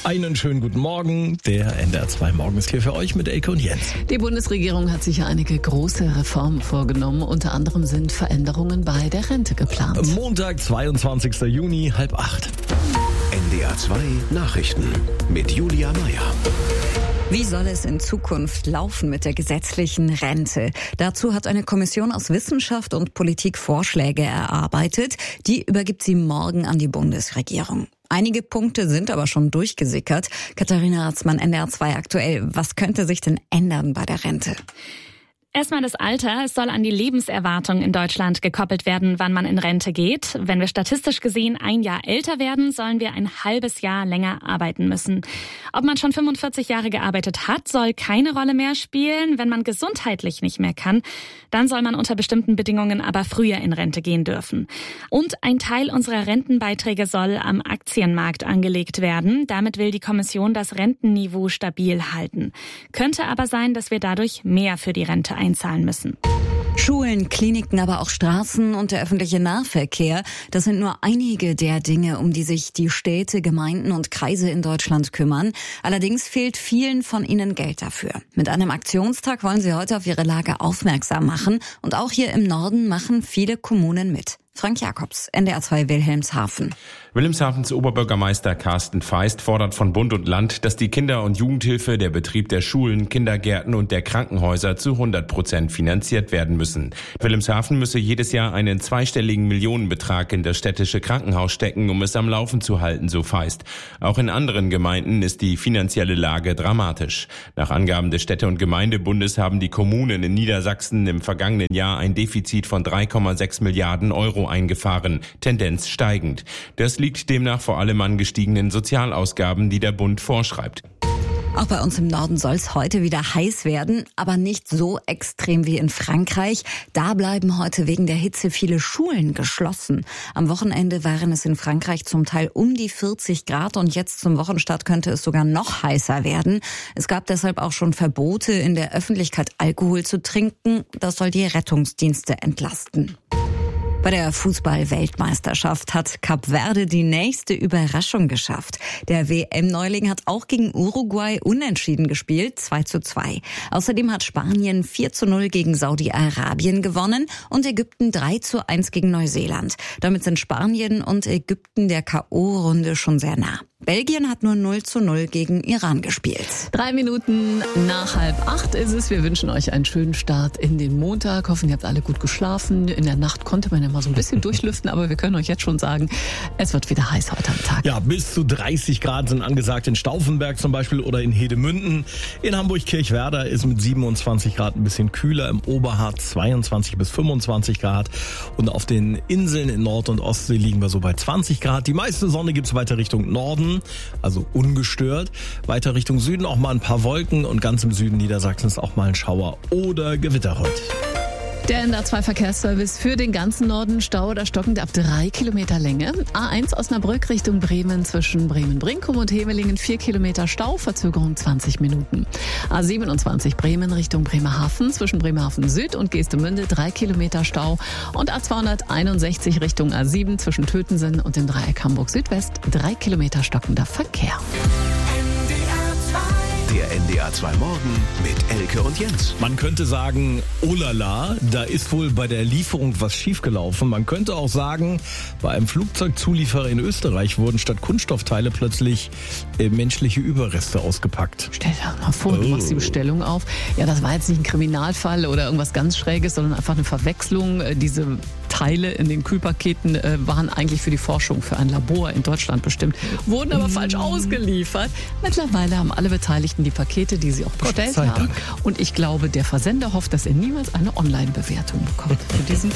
Einen schönen guten Morgen. Der NDR 2 Morgen ist hier für euch mit Elke und Jens. Die Bundesregierung hat sich einige große Reformen vorgenommen. Unter anderem sind Veränderungen bei der Rente geplant. Montag, 22. Juni, 7:30. NDR 2 Nachrichten mit Julia Meyer. Wie soll es in Zukunft laufen mit der gesetzlichen Rente? Dazu hat eine Kommission aus Wissenschaft und Politik Vorschläge erarbeitet. Die übergibt sie morgen an die Bundesregierung. Einige Punkte sind aber schon durchgesickert. Katharina Ratzmann, NDR 2 aktuell. Was könnte sich denn ändern bei der Rente? Erstmal das Alter. Es soll an die Lebenserwartung in Deutschland gekoppelt werden, wann man in Rente geht. Wenn wir statistisch gesehen ein Jahr älter werden, sollen wir ein halbes Jahr länger arbeiten müssen. Ob man schon 45 Jahre gearbeitet hat, soll keine Rolle mehr spielen. Wenn man gesundheitlich nicht mehr kann, dann soll man unter bestimmten Bedingungen aber früher in Rente gehen dürfen. Und ein Teil unserer Rentenbeiträge soll am Aktienmarkt angelegt werden. Damit will die Kommission das Rentenniveau stabil halten. Könnte aber sein, dass wir dadurch mehr für die Rente einzahlen müssen. Schulen, Kliniken, aber auch Straßen und der öffentliche Nahverkehr, das sind nur einige der Dinge, um die sich die Städte, Gemeinden und Kreise in Deutschland kümmern. Allerdings fehlt vielen von ihnen Geld dafür. Mit einem Aktionstag wollen sie heute auf ihre Lage aufmerksam machen. Und auch hier im Norden machen viele Kommunen mit. Frank Jakobs, NDR 2 Wilhelmshaven. Wilhelmshavens Oberbürgermeister Carsten Feist fordert von Bund und Land, dass die Kinder- und Jugendhilfe, der Betrieb der Schulen, Kindergärten und der Krankenhäuser zu 100% finanziert werden müssen. Wilhelmshaven müsse jedes Jahr einen zweistelligen Millionenbetrag in das städtische Krankenhaus stecken, um es am Laufen zu halten, so Feist. Auch in anderen Gemeinden ist die finanzielle Lage dramatisch. Nach Angaben des Städte- und Gemeindebundes haben die Kommunen in Niedersachsen im vergangenen Jahr ein Defizit von 3,6 Milliarden Euro eingefahren, Tendenz steigend. Das liegt demnach vor allem an gestiegenen Sozialausgaben, die der Bund vorschreibt. Auch bei uns im Norden soll es heute wieder heiß werden, aber nicht so extrem wie in Frankreich. Da bleiben heute wegen der Hitze viele Schulen geschlossen. Am Wochenende waren es in Frankreich zum Teil um die 40 Grad und jetzt zum Wochenstart könnte es sogar noch heißer werden. Es gab deshalb auch schon Verbote, in der Öffentlichkeit Alkohol zu trinken. Das soll die Rettungsdienste entlasten. Bei der Fußball-Weltmeisterschaft hat Kap Verde die nächste Überraschung geschafft. Der WM-Neuling hat auch gegen Uruguay unentschieden gespielt, 2:2. Außerdem hat Spanien 4:0 gegen Saudi-Arabien gewonnen und Ägypten 3:1 gegen Neuseeland. Damit sind Spanien und Ägypten der K.O.-Runde schon sehr nah. Belgien hat nur 0:0 gegen Iran gespielt. 3 Minuten nach 7:30 ist es. Wir wünschen euch einen schönen Start in den Montag. Hoffen, ihr habt alle gut geschlafen. In der Nacht konnte man ja mal so ein bisschen durchlüften, aber wir können euch jetzt schon sagen, es wird wieder heiß heute am Tag. Ja, bis zu 30 Grad sind angesagt in Stauffenberg zum Beispiel oder in Hedemünden. In Hamburg-Kirchwerder ist mit 27 Grad ein bisschen kühler, im Oberharz 22 bis 25 Grad. Und auf den Inseln in Nord- und Ostsee liegen wir so bei 20 Grad. Die meiste Sonne gibt's weiter Richtung Norden, also ungestört. Weiter Richtung Süden auch mal ein paar Wolken und ganz im Süden Niedersachsens auch mal ein Schauer oder Gewitter heute. Der NDR 2 Verkehrsservice für den ganzen Norden, Stau oder stockend ab 3 Kilometer Länge. A1 Osnabrück Richtung Bremen zwischen Bremen-Brinkum und Hemelingen 4 Kilometer Stau, Verzögerung 20 Minuten. A27 Bremen Richtung Bremerhaven zwischen Bremerhaven Süd und Geestemünde 3 Kilometer Stau und A261 Richtung A7 zwischen Tötensen und dem Dreieck Hamburg Südwest 3 Kilometer stockender Verkehr. Der NDR 2 Morgen mit Elke und Jens. Man könnte sagen, oh la la, da ist wohl bei der Lieferung was schiefgelaufen. Man könnte auch sagen, bei einem Flugzeugzulieferer in Österreich wurden statt Kunststoffteile plötzlich menschliche Überreste ausgepackt. Stell dir mal vor, du machst die Bestellung auf. Ja, das war jetzt nicht ein Kriminalfall oder irgendwas ganz Schräges, sondern einfach eine Verwechslung. Diese Teile in den Kühlpaketen waren eigentlich für die Forschung für ein Labor in Deutschland bestimmt, wurden aber falsch ausgeliefert. Mittlerweile haben alle Beteiligten die Pakete, die sie auch bestellt haben. Und ich glaube, der Versender hofft, dass er niemals eine Online-Bewertung bekommt für diesen